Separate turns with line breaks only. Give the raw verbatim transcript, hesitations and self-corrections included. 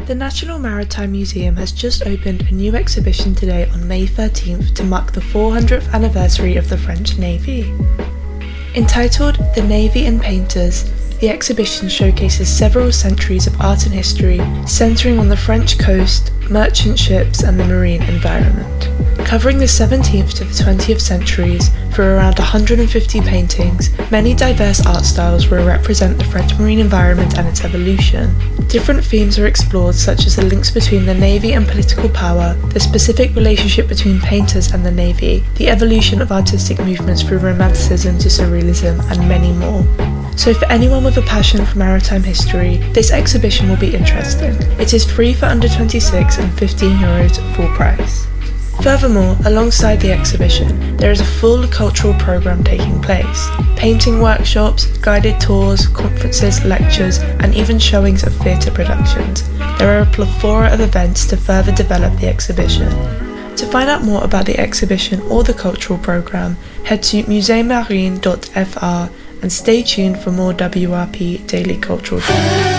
The National Maritime Museum has just opened a new exhibition today on May thirteenth to mark the four hundredth anniversary of the French Navy. Entitled The Navy and Painters, the exhibition showcases several centuries of art and history, centering on the French coast, merchant ships and the marine environment. Covering the seventeenth to the twentieth centuries, for around one hundred fifty paintings, many diverse art styles will represent the French marine environment and its evolution. Different themes are explored, such as the links between the Navy and political power, the specific relationship between painters and the Navy, the evolution of artistic movements through Romanticism to Surrealism, and many more. So for anyone with a passion for maritime history, this exhibition will be interesting. It is free for under twenty-six and fifteen euros full price. Furthermore, alongside the exhibition, there is a full cultural programme taking place. Painting workshops, guided tours, conferences, lectures, and even showings of theatre productions. There are a plethora of events to further develop the exhibition. To find out more about the exhibition or the cultural programme, head to musee marine dot f r and stay tuned for more W R P Daily Cultural.